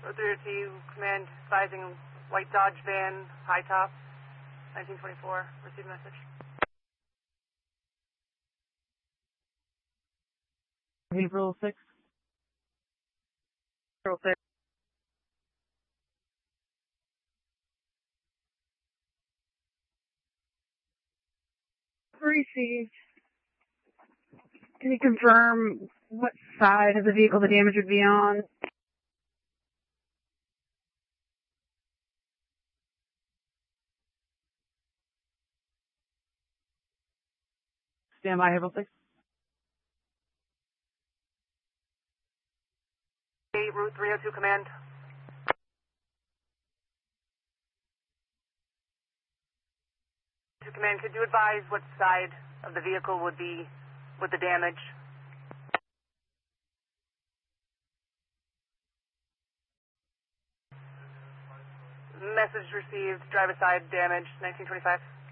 302, command advising white Dodge van, high top, 1924. Receive message. April 6th. April 6th. Received. Can you confirm what side of the vehicle the damage would be on? Stand by, April 6th. Route 302, command. To command, could you advise what side of the vehicle would be with the damage? Message received, driver side damage, 1925.